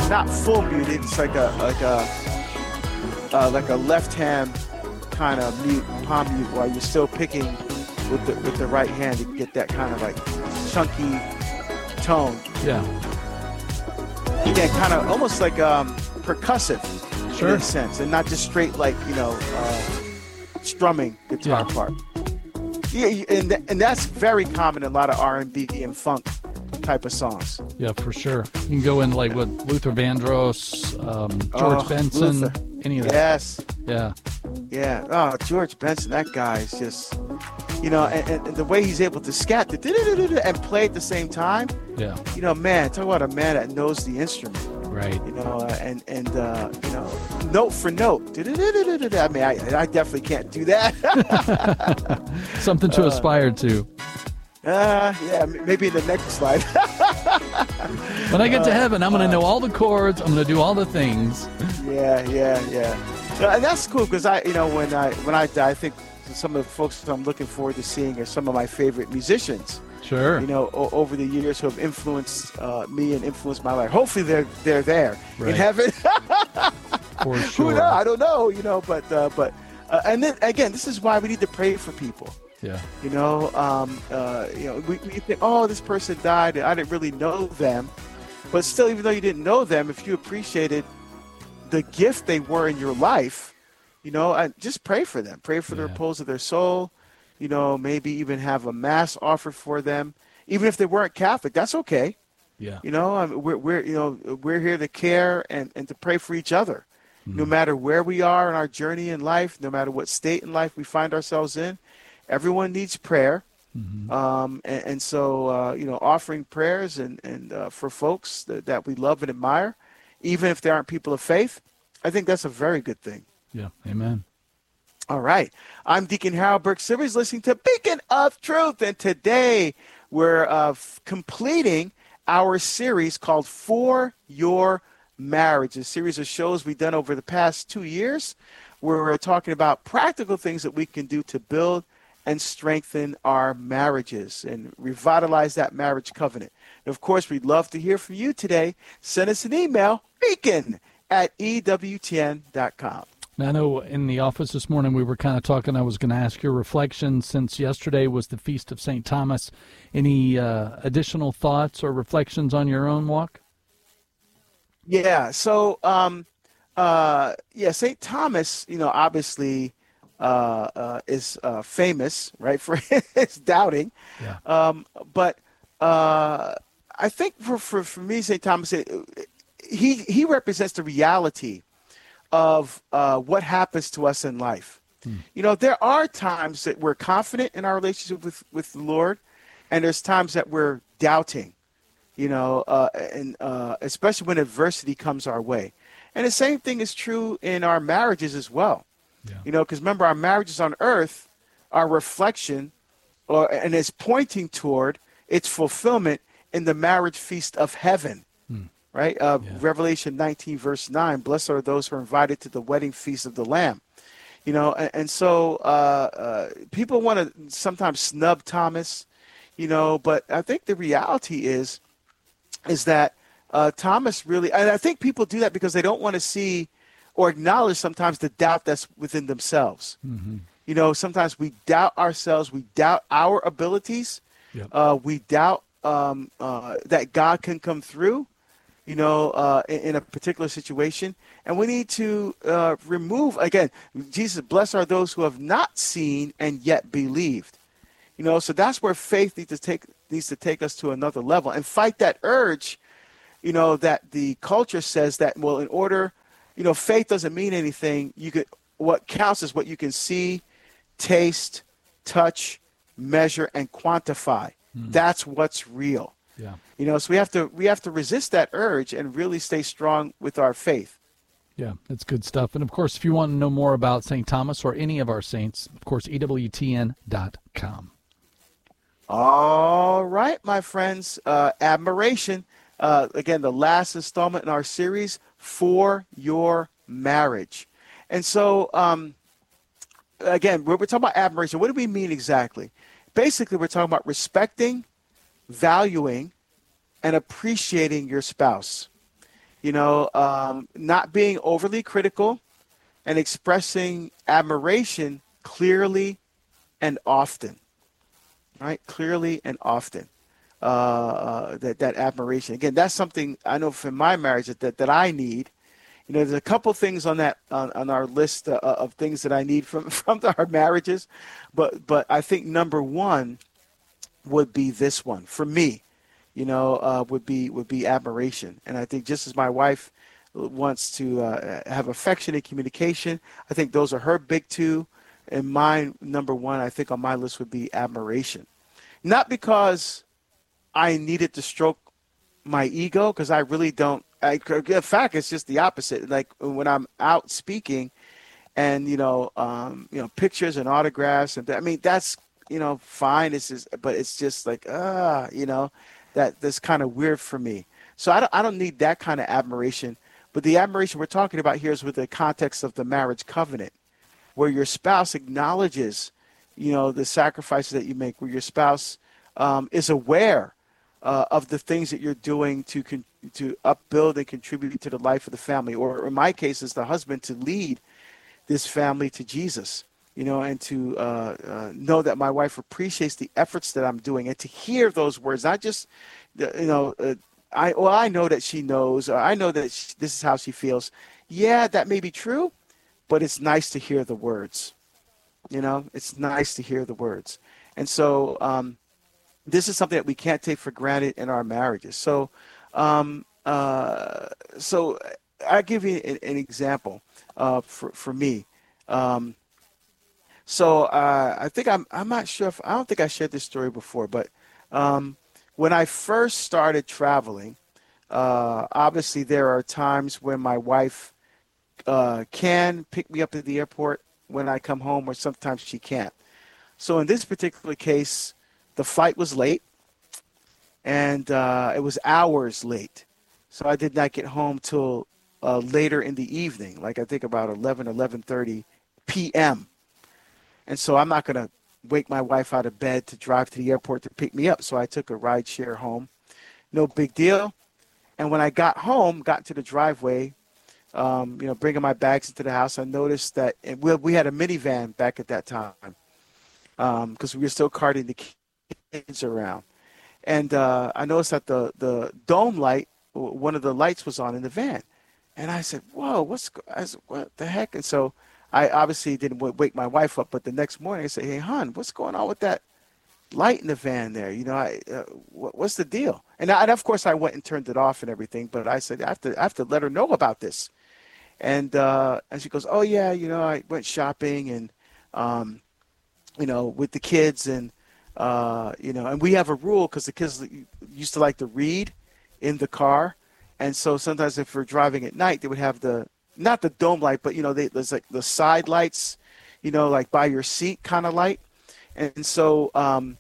not full muted. It's like a left hand kind of mute, palm mute, while you're still picking with the right hand to get that kind of like chunky tone. Yeah. Again, kind of almost like percussive, sure, in a sense, and not just straight like strumming guitar part. Yeah, and that's very common in a lot of R&B and funk type of songs. Yeah, for sure. You can go in like with Luther Vandross, George Benson, Luther. Any of that. Yes. Yeah. Yeah. Oh, George Benson, that guy is just, and the way he's able to scat and play at the same time. Yeah. Man, talk about a man that knows the instrument. Right. And note for note. I mean, I definitely can't do that. Something to aspire to. Yeah, maybe in the next slide. When I get to heaven, I'm going to know all the chords. I'm going to do all the things. Yeah. And that's cool because when I die, I think some of the folks that I'm looking forward to seeing are some of my favorite musicians. Sure. Over the years who have influenced me and influenced my life. Hopefully they're there in heaven. For sure. Who knows? I don't know, but and then again, this is why we need to pray for people. Yeah. We think, oh, this person died and I didn't really know them. But still, even though you didn't know them, if you appreciated the gift they were in your life, and just pray for them. Pray for the repose of their soul. Maybe even have a mass offered for them. Even if they weren't Catholic, that's okay. Yeah. We're here to care and to pray for each other. No matter where we are in our journey in life, no matter what state in life we find ourselves in, everyone needs prayer. And so, offering prayers and for folks that we love and admire, even if they aren't people of faith, I think that's a very good thing. Yeah. Amen. All right. I'm Deacon Harold Burke-Sivers, listening to Beacon of Truth. And today we're completing our series called For Your Marriage, a series of shows we've done over the past 2 years where we're talking about practical things that we can do to build and strengthen our marriages and revitalize that marriage covenant. And of course, we'd love to hear from you today. Send us an email, beacon@ewtn.com. Now, I know in the office this morning we were kind of talking. I was going to ask your reflection since yesterday was the Feast of St. Thomas. Any additional thoughts or reflections on your own walk? Yeah. So, St. Thomas, obviously is famous, right, for his doubting. Yeah. But I think for me, St. Thomas, he represents the reality of what happens to us in life. There are times that we're confident in our relationship with the Lord, and there's times that we're doubting, and especially when adversity comes our way. And the same thing is true in our marriages as well. Yeah. Because remember, our marriages on earth are reflection, and it's pointing toward its fulfillment in the marriage feast of heaven. Right? Revelation 19, verse 9, blessed are those who are invited to the wedding feast of the Lamb. And so people want to sometimes snub Thomas, but I think the reality is that Thomas really, and I think people do that because they don't want to see or acknowledge sometimes the doubt that's within themselves. Sometimes we doubt ourselves, we doubt our abilities, we doubt that God can come through. In a particular situation. And we need to remove, again, Jesus, blessed are those who have not seen and yet believed. So that's where faith needs to take us to another level and fight that urge, that the culture says that, well, in order, faith doesn't mean anything. What counts is what you can see, taste, touch, measure, and quantify. That's what's real. Yeah. So we have to resist that urge and really stay strong with our faith. Yeah, that's good stuff. And of course, if you want to know more about St. Thomas or any of our saints, of course, EWTN.com. All right, my friends, admiration. Again, the last installment in our series, For Your Marriage. And so, again, we're talking about admiration. What do we mean exactly? Basically, we're talking about respecting, valuing, and appreciating your spouse. Not being overly critical and expressing admiration clearly and often, right? Clearly and often. That admiration. Again, that's something I know from my marriage that I need. There's a couple things on that on our list of things that I need from our marriages, but I think number one would be this one for me. Would be admiration, and I think just as my wife wants to have affectionate communication, I think those are her big two, and mine number one I think on my list would be admiration, not because I needed to stroke my ego, because I really don't. In fact, it's just the opposite. Like when I'm out speaking, and pictures and autographs, and I mean that's fine. But it's just like that's kind of weird for me. So I don't need that kind of admiration. But the admiration we're talking about here is with the context of the marriage covenant, where your spouse acknowledges, the sacrifices that you make, where your spouse is aware of the things that you're doing to upbuild and contribute to the life of the family, or in my case, as the husband, to lead this family to Jesus, and to know that my wife appreciates the efforts that I'm doing, and to hear those words, not just, I know that she knows, or I know that this is how she feels. Yeah, that may be true, but it's nice to hear the words. It's nice to hear the words, and so. This is something that we can't take for granted in our marriages. So, so I'll give you an example for me. I think I'm not sure I don't think I shared this story before, but when I first started traveling, obviously there are times when my wife can pick me up at the airport when I come home, or sometimes she can't. So in this particular case, the flight was late, and it was hours late. So I did not get home till later in the evening, like I think about 11:30 p.m. And so I'm not going to wake my wife out of bed to drive to the airport to pick me up. So I took a ride share home. No big deal. And when I got home, got to the driveway, bringing my bags into the house, I noticed that we had a minivan back at that time because we were still carting the kids around. And I noticed that the dome light, one of the lights was on in the van. And I said, whoa, what the heck? And so I obviously didn't wake my wife up, but the next morning I said, hey, hon, what's going on with that light in the van there? What's the deal? And of course I went and turned it off and everything, but I said, I have to let her know about this. And she goes, oh yeah, I went shopping and, with the kids and, and we have a rule because the kids used to like to read in the car. And so sometimes if we're driving at night, they would have not the dome light, but, there's like the side lights, like by your seat kind of light. And so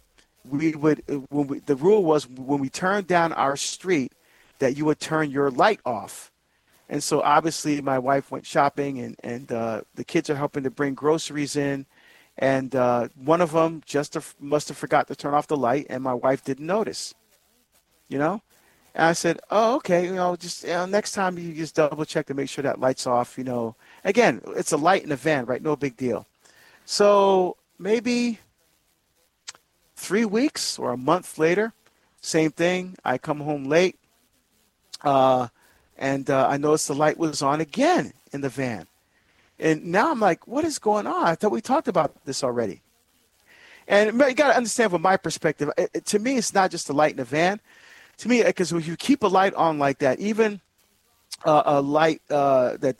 the rule was when we turned down our street that you would turn your light off. And so obviously my wife went shopping and the kids are helping to bring groceries in. And one of them must have forgot to turn off the light, and my wife didn't notice, And I said, oh, okay, just next time you just double check to make sure that light's off, Again, it's a light in the van, right? No big deal. So maybe 3 weeks or a month later, same thing. I come home late, and I noticed the light was on again in the van. And now I'm like, what is going on? I thought we talked about this already. And you got to understand from my perspective, to me, it's not just the light in the van. To me, because when you keep a light on like that, even a light that